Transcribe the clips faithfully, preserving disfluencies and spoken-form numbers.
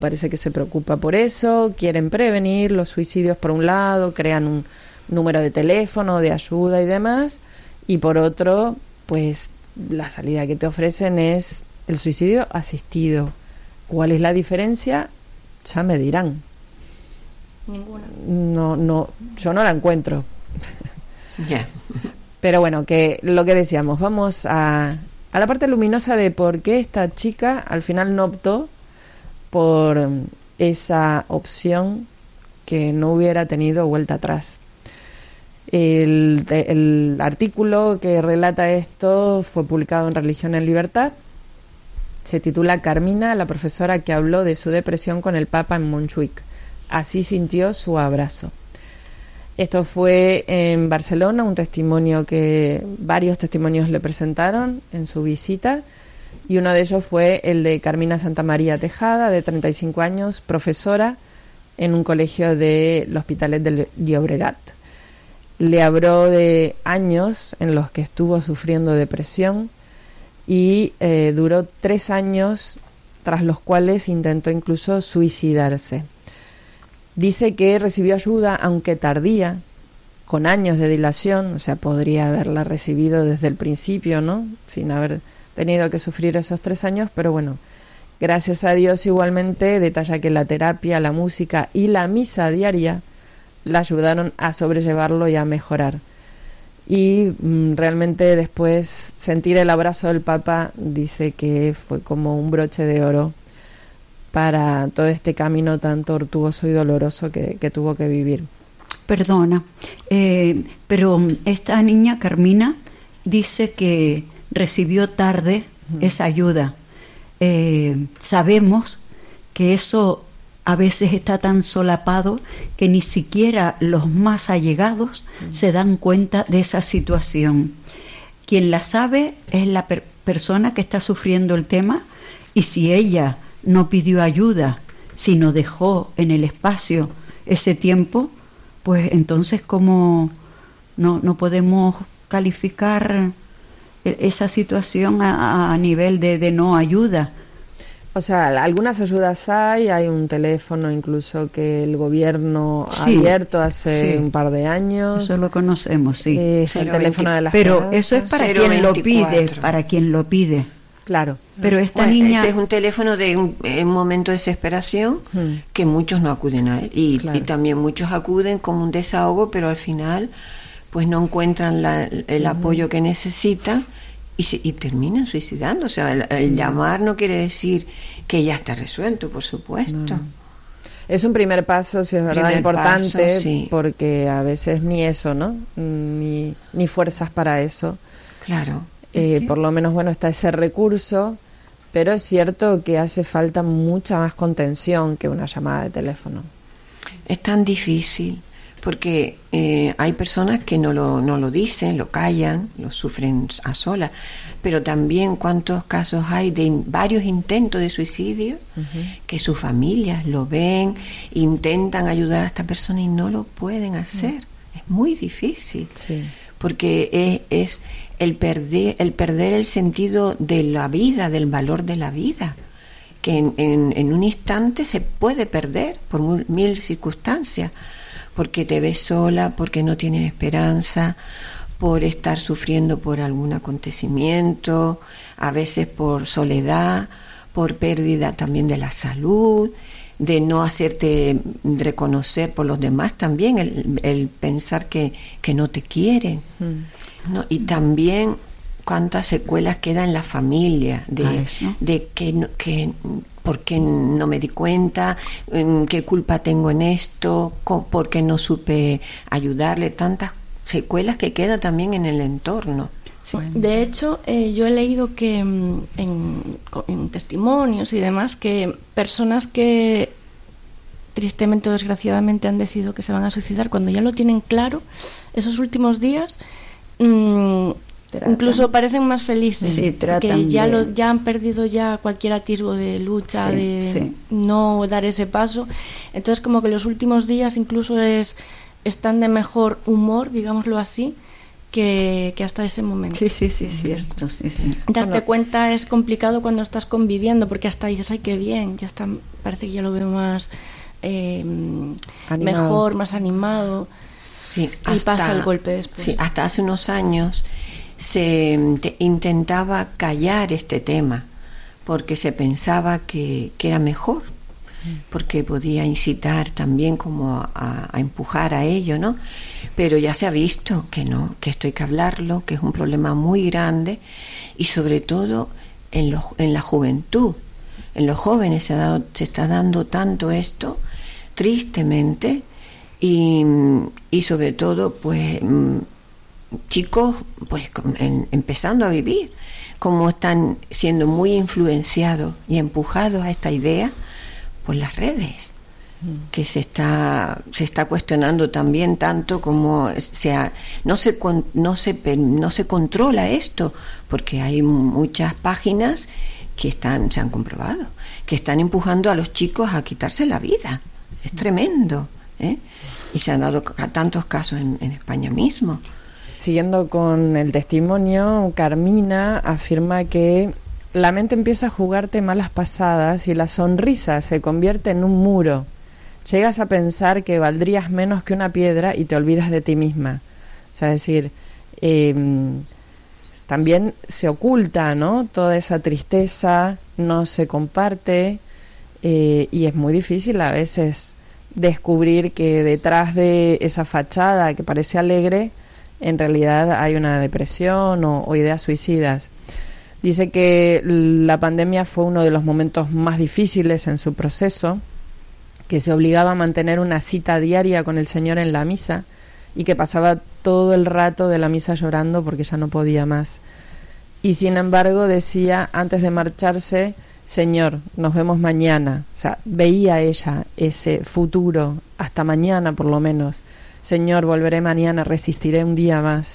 Parece que se preocupa por eso, quieren prevenir los suicidios por un lado, crean un número de teléfono, de ayuda y demás, y por otro, pues la salida que te ofrecen es el suicidio asistido. ¿Cuál es la diferencia? Ya me dirán. Ninguna. No, no, yo no la encuentro. Ya. Yeah. Pero bueno, que lo que decíamos, vamos a, a la parte luminosa de por qué esta chica al final no optó por esa opción que no hubiera tenido vuelta atrás. El, el artículo que relata esto fue publicado en Religión en Libertad. Se titula Carmina, la profesora que habló de su depresión con el Papa en Montjuic. Así sintió su abrazo. Esto fue en Barcelona, un testimonio que varios testimonios le presentaron en su visita, y uno de ellos fue el de Carmina Santamaría Tejada, de treinta y cinco años, profesora en un colegio del Hospitalet del Llobregat. Le habló de años en los que estuvo sufriendo depresión y eh, duró tres años, tras los cuales intentó incluso suicidarse. Dice que recibió ayuda, aunque tardía, con años de dilación, o sea, podría haberla recibido desde el principio, ¿no? Sin haber tenido que sufrir esos tres años, pero bueno, gracias a Dios igualmente detalla que la terapia, la música y la misa diaria la ayudaron a sobrellevarlo y a mejorar. Y mmm, realmente después sentir el abrazo del Papa, dice que fue como un broche de oro para todo este camino tan tortuoso y doloroso que, que tuvo que vivir. Perdona, eh, pero esta niña, Carmina, dice que recibió tarde uh-huh. esa ayuda. Eh, sabemos que eso a veces está tan solapado que ni siquiera los más allegados uh-huh. se dan cuenta de esa situación. Quien la sabe es la per- persona que está sufriendo el tema, y si ella no pidió ayuda, sino dejó en el espacio ese tiempo, pues entonces ¿cómo no, no podemos calificar esa situación a, a nivel de, de no ayuda? O sea, algunas ayudas hay, hay un teléfono incluso que el gobierno ha sí, abierto hace sí. un par de años. Eso lo conocemos, sí. Eh, es el teléfono de las Pero esperanza. Eso es para cero quien veinticuatro. Lo pide, para quien lo pide. Claro. Pero esta bueno, niña... Ese es un teléfono de un, un momento de desesperación hmm. que muchos no acuden a él. Y, claro. y también muchos acuden como un desahogo, pero al final pues no encuentran la, el uh-huh. apoyo que necesitan y, se, y terminan suicidando. O sea, el, el uh-huh. llamar no quiere decir que ya está resuelto, por supuesto. Uh-huh. Es un primer paso, si es verdad, primer importante, paso, sí. porque a veces ni eso, ¿no? Ni, ni fuerzas para eso. Claro. Eh, por lo menos, bueno, está ese recurso, pero es cierto que hace falta mucha más contención que una llamada de teléfono. Es tan difícil, porque eh, hay personas que no lo, no lo dicen, lo callan, lo sufren a solas, pero también cuántos casos hay de in, varios intentos de suicidio, uh-huh. que sus familias lo ven, intentan ayudar a esta persona y no lo pueden hacer. Uh-huh. Es muy difícil, sí. porque es... es El perder, el perder el sentido de la vida, del valor de la vida, que en, en, en un instante se puede perder por mil, mil circunstancias, porque te ves sola, porque no tienes esperanza, por estar sufriendo por algún acontecimiento, a veces por soledad, por pérdida también de la salud, de no hacerte reconocer por los demás también, el, el pensar que, que no te quieren. Mm. No, y también cuántas secuelas quedan en la familia de, de que, que por qué no me di cuenta, qué culpa tengo en esto, por qué no supe ayudarle, tantas secuelas que quedan también en el entorno. Sí. De hecho, eh, yo he leído que en, en testimonios y demás que personas que tristemente o desgraciadamente han decidido que se van a suicidar, cuando ya lo tienen claro, esos últimos días Mm, incluso parecen más felices, sí, porque ya, de... lo, ya han perdido ya cualquier atisbo de lucha, sí, de sí. no dar ese paso. Entonces como que los últimos días incluso es están de mejor humor, digámoslo así, que, que hasta ese momento. Sí, sí, sí, es cierto. Sí, sí. Darte bueno. cuenta es complicado cuando estás conviviendo, porque hasta dices, ay, qué bien, ya está, parece que ya lo veo más eh, Animado. mejor, más animado. Sí, y pasa el golpe después. Sí, hasta hace unos años se te, intentaba callar este tema porque se pensaba que, que era mejor, porque podía incitar también como a, a empujar a ello, ¿no? Pero ya se ha visto que no, que esto hay que hablarlo, que es un problema muy grande y sobre todo en, los, en la juventud, en los jóvenes se, ha dado, se está dando tanto esto, tristemente, y, y sobre todo pues chicos pues en, empezando a vivir, como están siendo muy influenciados y empujados a esta idea por las redes, que se está se está cuestionando también tanto como sea no se no se no se controla esto, porque hay muchas páginas que están se han comprobado que están empujando a los chicos a quitarse la vida. Es tremendo, ¿eh? Y se han dado tantos casos en, en España mismo. Siguiendo con el testimonio, Carmina afirma que la mente empieza a jugarte malas pasadas y la sonrisa se convierte en un muro. Llegas a pensar que valdrías menos que una piedra y te olvidas de ti misma. O sea, es decir, eh, también se oculta, ¿no? Toda esa tristeza, no se comparte eh, y es muy difícil a veces descubrir que detrás de esa fachada que parece alegre, en realidad hay una depresión o, o ideas suicidas. Dice que la pandemia fue uno de los momentos más difíciles en su proceso, que se obligaba a mantener una cita diaria con el Señor en la misa y que pasaba todo el rato de la misa llorando porque ya no podía más. Y sin embargo decía antes de marcharse: Señor, nos vemos mañana. O sea, veía ella ese futuro, hasta mañana por lo menos. Señor, volveré mañana, resistiré un día más.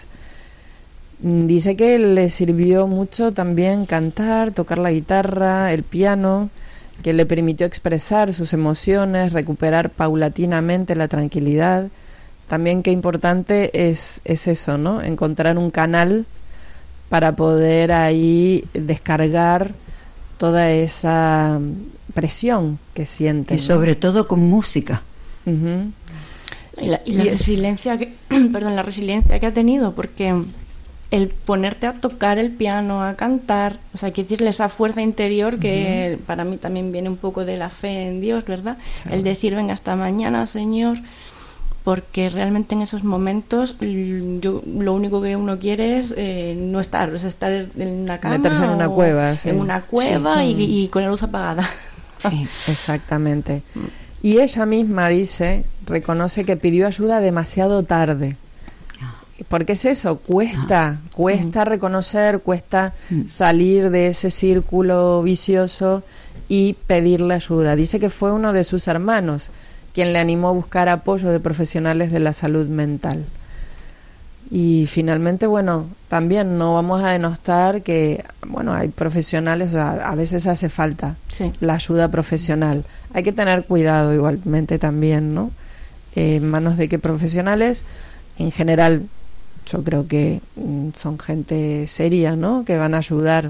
Dice que le sirvió mucho también cantar, tocar la guitarra, el piano, que le permitió expresar sus emociones, recuperar paulatinamente la tranquilidad. También qué importante es, es eso, ¿no? Encontrar un canal para poder ahí descargar toda esa presión que siente. Y sobre ¿no? todo con música. Uh-huh. Y la, y la y resiliencia es... que, perdón, la resiliencia que ha tenido, porque el ponerte a tocar el piano, a cantar, o sea, hay que decirle esa fuerza interior que uh-huh. para mí también viene un poco de la fe en Dios, ¿verdad? Sí. El decir, venga, hasta mañana, Señor, porque realmente en esos momentos yo lo único que uno quiere es eh, no estar, es estar en una cama, meterse en una cueva, sí. en una cueva sí. y, y con la luz apagada. Sí, exactamente. Y ella misma dice, reconoce que pidió ayuda demasiado tarde. Porque es eso, cuesta, ah. cuesta mm. reconocer, cuesta mm. salir de ese círculo vicioso y pedirle ayuda. Dice que fue uno de sus hermanos quien le animó a buscar apoyo de profesionales de la salud mental. Y finalmente, bueno, también no vamos a denostar que, bueno, hay profesionales, o sea, a veces hace falta sí. la ayuda profesional. Hay que tener cuidado igualmente también, ¿no? Eh, en manos de qué profesionales, en general, yo creo que mm, son gente seria, ¿no? Que van a ayudar.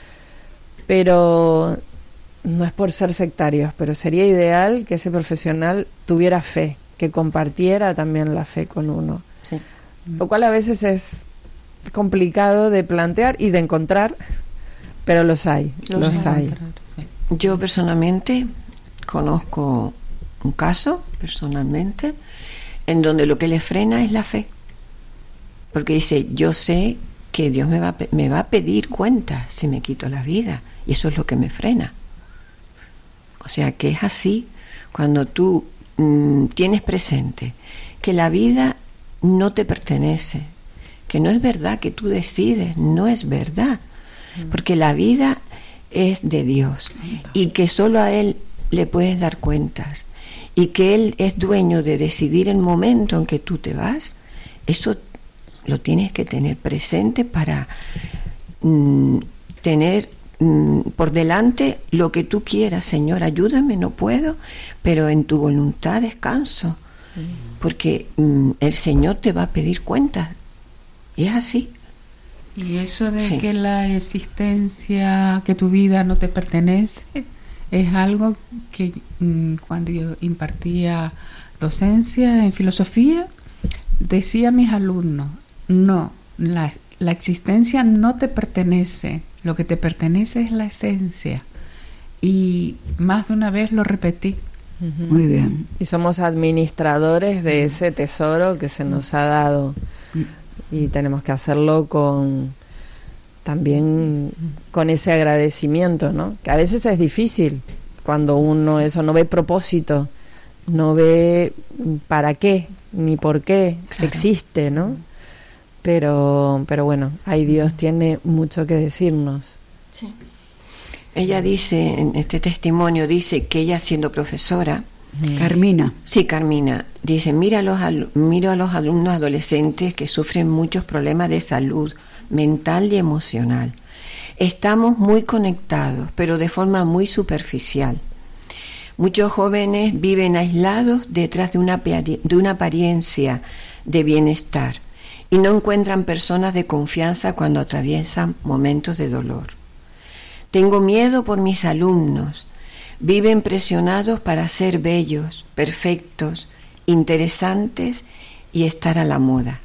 Pero no es por ser sectarios, pero sería ideal que ese profesional tuviera fe, que compartiera también la fe con uno. Sí. Lo cual a veces es complicado de plantear y de encontrar, pero los hay, los, los hay. Sí. Yo personalmente conozco un caso, personalmente, en donde lo que le frena es la fe. Porque dice, yo sé que Dios me va, me va a pedir cuentas si me quito la vida, y eso es lo que me frena. O sea que es así, cuando tú mmm, tienes presente que la vida no te pertenece, que no es verdad que tú decides, no es verdad, porque la vida es de Dios y que solo a Él le puedes dar cuentas y que Él es dueño de decidir el momento en que tú te vas. Eso lo tienes que tener presente para mmm, tener mmm, por delante lo que tú quieras. Señor, ayúdame, no puedo, pero en tu voluntad descanso. Porque mmm, el Señor te va a pedir cuentas. Y es así. Y eso de sí. que la existencia, que tu vida no te pertenece, es algo que mmm, cuando yo impartía docencia en filosofía, decía a mis alumnos, no, la, la existencia no te pertenece, lo que te pertenece es la esencia. Y más de una vez lo repetí. Uh-huh. Muy bien. Y somos administradores de ese tesoro que se nos ha dado. Y tenemos que hacerlo con también con ese agradecimiento, ¿no? Que a veces es difícil cuando uno eso no ve propósito, no ve para qué ni por qué claro. existe, ¿no? Pero pero bueno, ahí Dios tiene mucho que decirnos. Sí. Ella dice, en este testimonio, dice que ella siendo profesora... Carmina. Sí, Carmina. Dice, mira a los, al, miro a los alumnos adolescentes que sufren muchos problemas de salud mental y emocional. Estamos muy conectados, pero de forma muy superficial. Muchos jóvenes viven aislados detrás de una, de una apariencia de bienestar y no encuentran personas de confianza cuando atraviesan momentos de dolor. Tengo miedo por mis alumnos. Viven presionados para ser bellos, perfectos, interesantes y estar a la moda.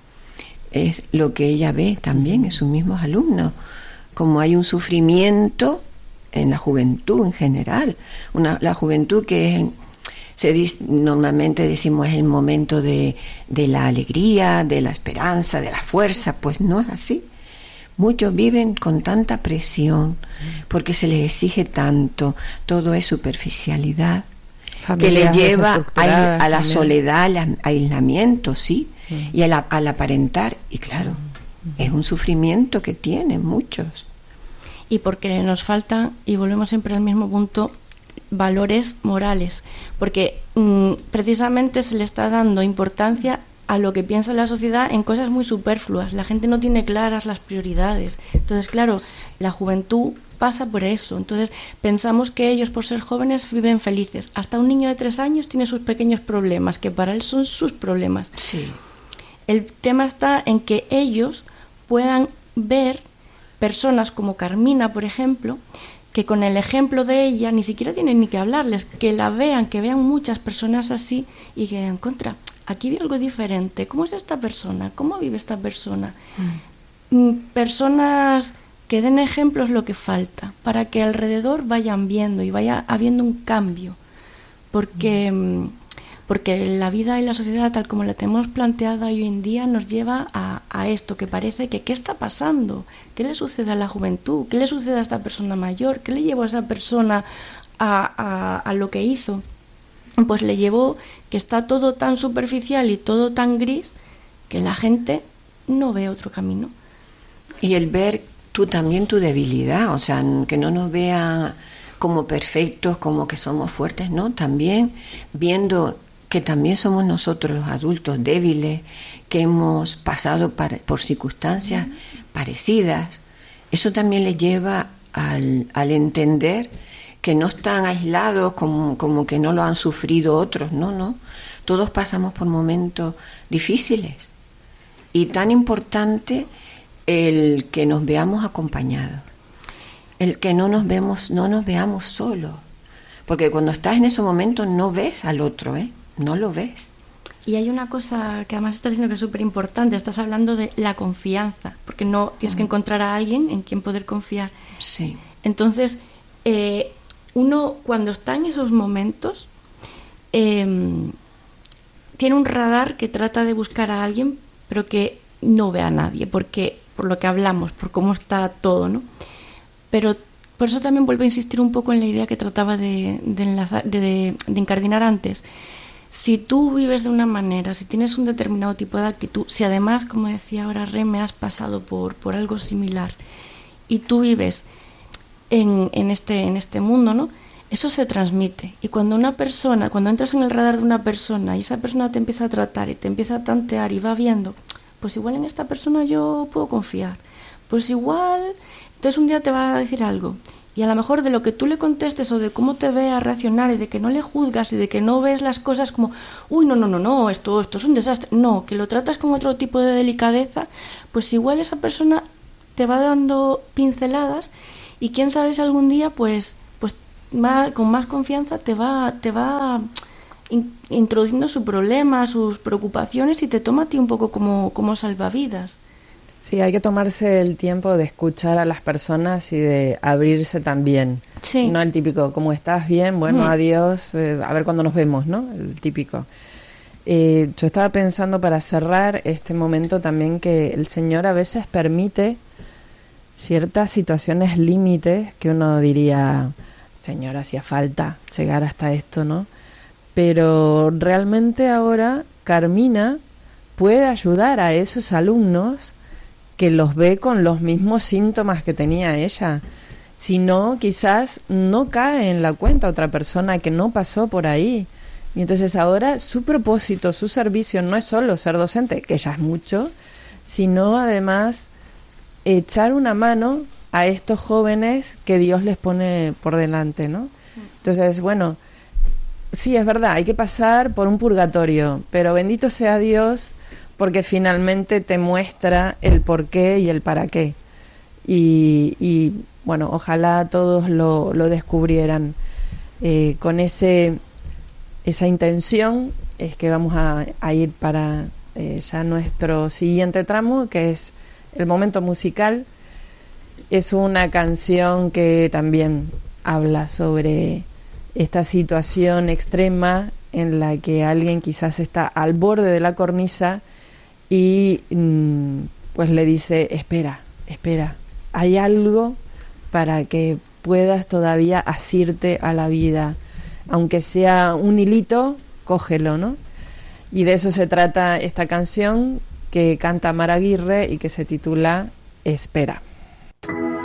Es lo que ella ve también en sus mismos alumnos. Como hay un sufrimiento en la juventud en general. Una, la juventud que es, se dice, normalmente decimos es el momento de, de la alegría, de la esperanza, de la fuerza. Pues no es así. Muchos viven con tanta presión porque se les exige tanto, todo es superficialidad, familias que les lleva a, a la soledad, al aislamiento, sí, mm. y al, al aparentar, y claro, mm. es un sufrimiento que tienen muchos. Y porque nos faltan, y volvemos siempre al mismo punto, valores morales, porque mmm, precisamente se le está dando importancia a lo que piensa la sociedad en cosas muy superfluas. La gente no tiene claras las prioridades. Entonces, claro, la juventud pasa por eso. Entonces, pensamos que ellos, por ser jóvenes, viven felices. Hasta un niño de tres años tiene sus pequeños problemas, que para él son sus problemas. Sí. El tema está en que ellos puedan ver personas como Carmina, por ejemplo, que con el ejemplo de ella ni siquiera tienen ni que hablarles, que la vean, que vean muchas personas así y que en contra... Aquí vi algo diferente. ¿Cómo es esta persona? ¿Cómo vive esta persona? Mm. Personas que den ejemplos lo que falta para que alrededor vayan viendo y vaya habiendo un cambio. Porque, mm. porque la vida y la sociedad tal como la tenemos planteada hoy en día nos lleva a, a esto que parece que ¿qué está pasando? ¿Qué le sucede a la juventud? ¿Qué le sucede a esta persona mayor? ¿Qué le llevó a esa persona a, a, a lo que hizo? Pues le llevó que está todo tan superficial y todo tan gris que la gente no ve otro camino. Y el ver tú también tu debilidad, o sea, que no nos vean como perfectos, como que somos fuertes, no, también viendo que también somos nosotros los adultos débiles, que hemos pasado para, por circunstancias uh-huh. parecidas. Eso también les lleva al, al entender que no están aislados como, como que no lo han sufrido otros, no, no. Todos pasamos por momentos difíciles y tan importante el que nos veamos acompañados, el que no nos vemos, no nos veamos solos, porque cuando estás en esos momentos no ves al otro, ¿eh? No lo ves. Y hay una cosa que además estás diciendo que es súper importante, estás hablando de la confianza, porque no tienes que encontrar a alguien en quien poder confiar. Sí. Entonces, eh, uno cuando está en esos momentos eh, tiene un radar que trata de buscar a alguien, pero que no ve a nadie, porque por lo que hablamos, por cómo está todo, ¿no? Pero por eso también vuelvo a insistir un poco en la idea que trataba de, de, enlazar, de, de, de incardinar antes. Si tú vives de una manera, si tienes un determinado tipo de actitud, si además, como decía ahora Reme, has pasado por, por algo similar y tú vives en, en, este, en este mundo, ¿no? Eso se transmite. Y cuando una persona, cuando entras en el radar de una persona y esa persona te empieza a tratar y te empieza a tantear y va viendo, pues igual en esta persona yo puedo confiar. Pues igual, entonces un día te va a decir algo. Y a lo mejor de lo que tú le contestes o de cómo te ve a reaccionar y de que no le juzgas y de que no ves las cosas como, uy, no, no, no, no, esto, esto es un desastre. No, que lo tratas con otro tipo de delicadeza, pues igual esa persona te va dando pinceladas y quién sabe si algún día pues, pues más, con más confianza te va, te va in, introduciendo su problema, sus preocupaciones y te toma a ti un poco como, como salvavidas. Sí, hay que tomarse el tiempo de escuchar a las personas y de abrirse también. Sí. No el típico, ¿cómo estás? Bien, bueno, Mm. adiós, eh, a ver cuándo nos vemos, ¿no? El típico. Eh, yo estaba pensando para cerrar este momento también que el Señor a veces permite ciertas situaciones límites que uno diría, Señor, hacía falta llegar hasta esto, ¿no? Pero realmente ahora Carmina puede ayudar a esos alumnos que los ve con los mismos síntomas que tenía ella. Si no, quizás no cae en la cuenta otra persona que no pasó por ahí. Y entonces ahora su propósito, su servicio no es solo ser docente, que ya es mucho, sino además echar una mano a estos jóvenes que Dios les pone por delante, ¿no? Entonces, bueno, sí, es verdad, hay que pasar por un purgatorio, pero bendito sea Dios porque finalmente te muestra el por qué y el para qué. Y, y bueno, ojalá todos lo, lo descubrieran. Eh, con ese esa intención es que vamos a, a ir para eh, ya nuestro siguiente tramo, que es el momento musical. Es una canción que también habla sobre esta situación extrema en la que alguien quizás está al borde de la cornisa y mmm, pues le dice, espera, espera, hay algo para que puedas todavía asirte a la vida, aunque sea un hilito, cógelo, ¿no? Y de eso se trata esta canción que canta Mar Aguirre y que se titula Espera.